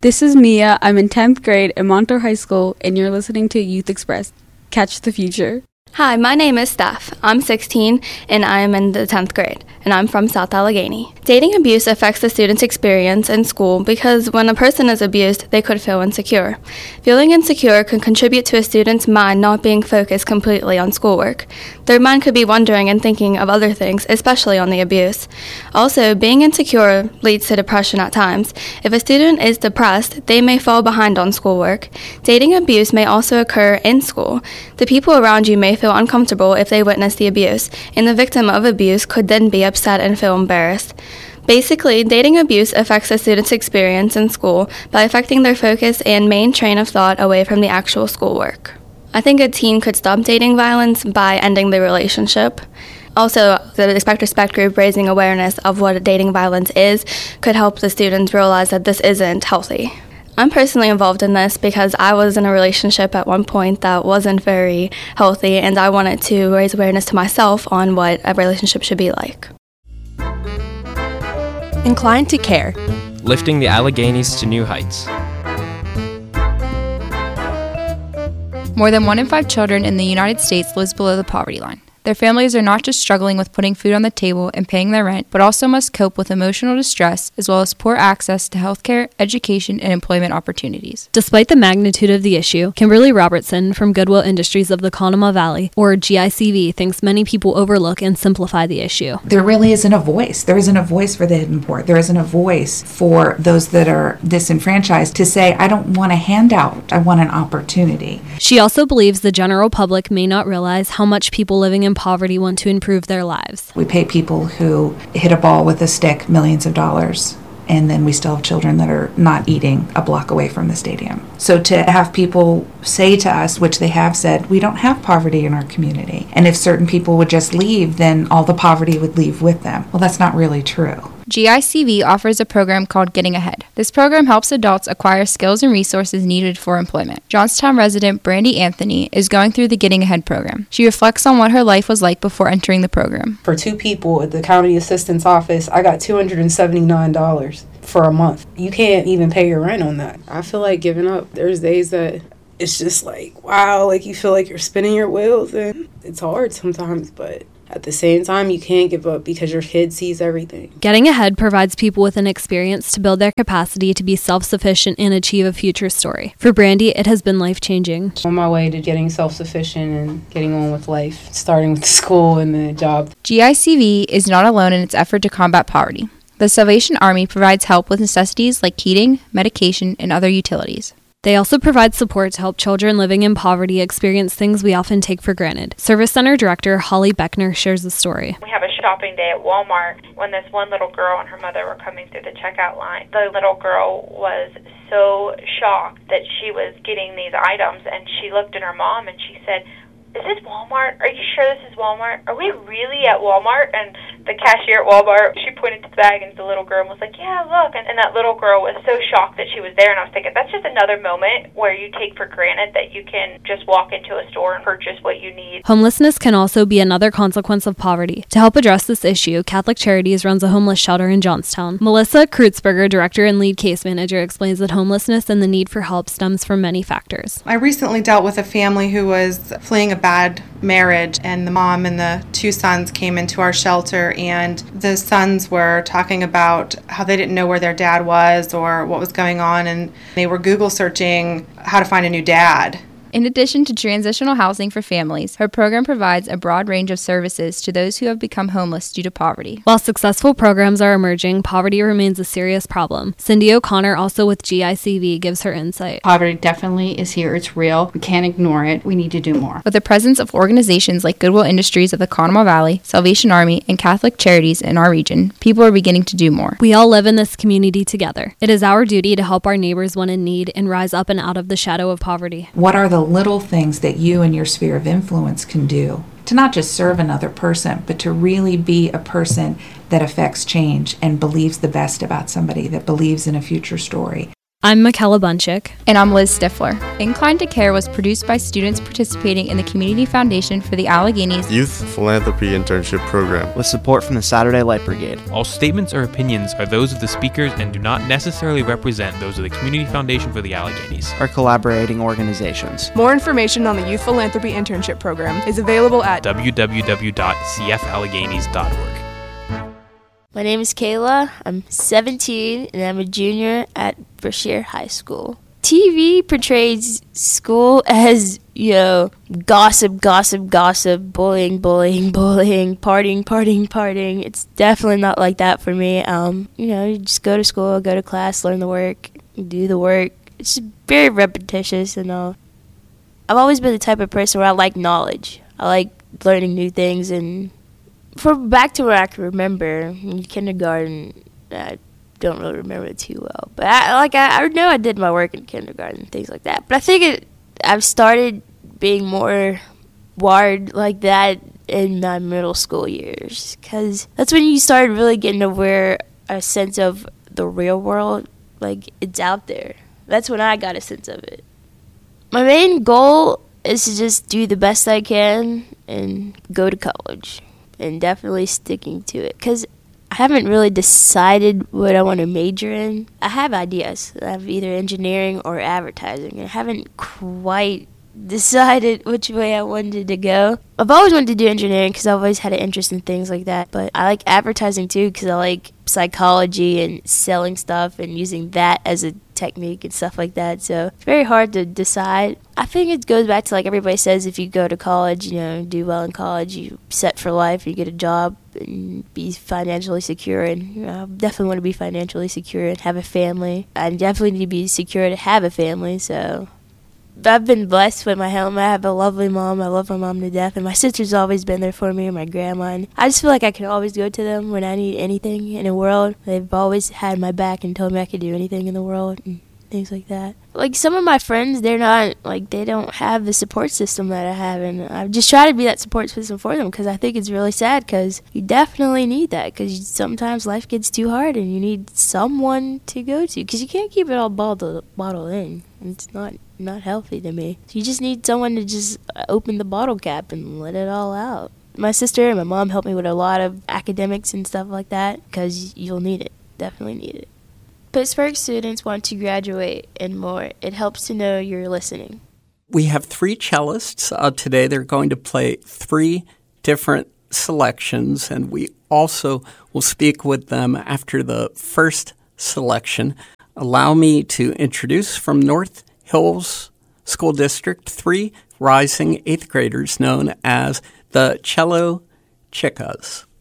This is Mia. I'm in 10th grade at Montour High School, and you're listening to Youth Express. Catch the future. Hi, my name is Steph. I'm 16 and I am in the 10th grade, and I'm from South Allegheny. Dating abuse affects the student's experience in school because when a person is abused, they could feel insecure. Feeling insecure can contribute to a student's mind not being focused completely on schoolwork. Their mind could be wondering and thinking of other things, especially on the abuse. Also, being insecure leads to depression at times. If a student is depressed, they may fall behind on schoolwork. Dating abuse may also occur in school. The people around you may feel uncomfortable if they witness the abuse, and the victim of abuse could then be upset and feel embarrassed. Basically, dating abuse affects a student's experience in school by affecting their focus and main train of thought away from the actual schoolwork. I think a teen could stop dating violence by ending the relationship. Also, the Expect Respect group raising awareness of what dating violence is could help the students realize that this isn't healthy. I'm personally involved in this because I was in a relationship at one point that wasn't very healthy, and I wanted to raise awareness to myself on what a relationship should be like. Inclined to Care. Lifting the Alleghenies to new heights. More than 1 in 5 children in the United States lives below the poverty line. Their families are not just struggling with putting food on the table and paying their rent, but also must cope with emotional distress as well as poor access to healthcare, education, and employment opportunities. Despite the magnitude of the issue, Kimberly Robertson from Goodwill Industries of the Conemaugh Valley, or GICV, thinks many people overlook and simplify the issue. There really isn't a voice. There isn't a voice for the hidden poor. There isn't a voice for those that are disenfranchised to say, I don't want a handout, I want an opportunity. She also believes the general public may not realize how much people living in poverty want to improve their lives. We pay people who hit a ball with a stick millions of dollars, and then we still have children that are not eating a block away from the stadium. So to have people say to us, which they have said, we don't have poverty in our community, and if certain people would just leave, then all the poverty would leave with them. Well, that's not really true. GICV offers a program called Getting Ahead. This program helps adults acquire skills and resources needed for employment. Johnstown resident Brandy Anthony is going through the Getting Ahead program. She reflects on what her life was like before entering the program. For 2 people at the county assistant's office, I got $279 for a month. You can't even pay your rent on that. I feel like giving up. There's days that it's just like, wow, like you feel like you're spinning your wheels, and it's hard sometimes, but at the same time, you can't give up because your kid sees everything. Getting Ahead provides people with an experience to build their capacity to be self-sufficient and achieve a future story. For Brandy, it has been life-changing. On my way to getting self-sufficient and getting on with life, starting with school and the job. GICV is not alone in its effort to combat poverty. The Salvation Army provides help with necessities like heating, medication, and other utilities. They also provide support to help children living in poverty experience things we often take for granted. Service Center Director Holly Beckner shares the story. We have a shopping day at Walmart when this one little girl and her mother were coming through the checkout line. The little girl was so shocked that she was getting these items, and she looked at her mom and she said, "Is this Walmart? Are you sure this is Walmart? Are we really at Walmart?" And the cashier at Walmart, she pointed to the bag and the little girl was like, "Yeah, look." And that little girl was so shocked that she was there, and I was thinking, that's just another moment where you take for granted that you can just walk into a store and purchase what you need. Homelessness can also be another consequence of poverty. To help address this issue, Catholic Charities runs a homeless shelter in Johnstown. Melissa Kreutzberger, director and lead case manager, explains that homelessness and the need for help stems from many factors. I recently dealt with a family who was fleeing a bad marriage, and the mom and the 2 sons came into our shelter, and the sons were talking about how they didn't know where their dad was or what was going on, and they were Google searching how to find a new dad. In addition to transitional housing for families, her program provides a broad range of services to those who have become homeless due to poverty. While successful programs are emerging, poverty remains a serious problem. Cindy O'Connor, also with GICV, gives her insight. Poverty definitely is here. It's real. We can't ignore it. We need to do more. With the presence of organizations like Goodwill Industries of the Conemaugh Valley, Salvation Army, and Catholic Charities in our region, people are beginning to do more. We all live in this community together. It is our duty to help our neighbors when in need and rise up and out of the shadow of poverty. What are the little things that you and your sphere of influence can do to not just serve another person, but to really be a person that affects change and believes the best about somebody, that believes in a future story? I'm Michaela Bunchick. And I'm Liz Stifler. Incline to Care was produced by students participating in the Community Foundation for the Alleghenies Youth Philanthropy Internship Program, with support from the Saturday Light Brigade. All statements or opinions are those of the speakers and do not necessarily represent those of the Community Foundation for the Alleghenies or collaborating organizations. More information on the Youth Philanthropy Internship Program is available at www.cfalleghenies.org. My name is Kayla. I'm 17 and I'm a junior at Brashear High School. TV portrays school as, gossip, bullying, partying. It's definitely not like that for me. You just go to school, go to class, learn the work, do the work. It's just very repetitious and all. I've always been the type of person where I like knowledge. I like learning new things, and back to where I can remember, in kindergarten, I don't really remember it too well. But I know I did my work in kindergarten and things like that. But I think I've started being more wired like that in my middle school years, because that's when you started really getting aware, a sense of the real world, like it's out there. That's when I got a sense of it. My main goal is to just do the best I can and go to college. And definitely sticking to it, because I haven't really decided what I want to major in. I have ideas. I have either engineering or advertising. I haven't quite decided which way I wanted to go. I've always wanted to do engineering because I've always had an interest in things like that. But I like advertising too because I like psychology and selling stuff and using that as a technique and stuff like that. So it's very hard to decide. I think it goes back to like everybody says, if you go to college, do well in college, you set for life, you get a job and be financially secure. And I definitely want to be financially secure and have a family. I definitely need to be secure to have a family. So I've been blessed with my home. I have a lovely mom. I love my mom to death. And my sister's always been there for me, and my grandma. And I just feel like I can always go to them when I need anything in the world. They've always had my back and told me I could do anything in the world and things like that. Like some of my friends, they don't have the support system that I have. And I just try to be that support system for them, because I think it's really sad, because you definitely need that, because sometimes life gets too hard and you need someone to go to, because you can't keep it all bottled in. It's not healthy to me. You just need someone to just open the bottle cap and let it all out. My sister and my mom helped me with a lot of academics and stuff like that, because you'll need it. Definitely need it. Pittsburgh students want to graduate and more. It helps to know you're listening. We have 3 cellists. Today they're going to play 3 different selections, and we also will speak with them after the first selection. Allow me to introduce from North Hills School District 3 rising 8th graders known as the Cello Chicas.